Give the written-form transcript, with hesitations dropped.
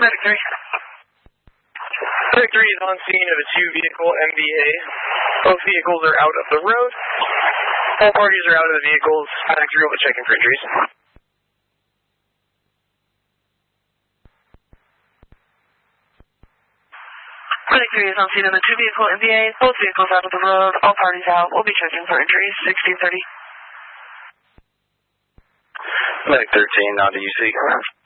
Medic 3. Medic 3 is on scene of a 2-vehicle MVA. Both vehicles are out of the road. All parties are out of the vehicles. Medic 3 will be checking for injuries. Medic 3 is on scene of a 2-vehicle MVA. Both vehicles out of the road. All parties out. We'll be checking for injuries. 1630. Medic 13, on to UC.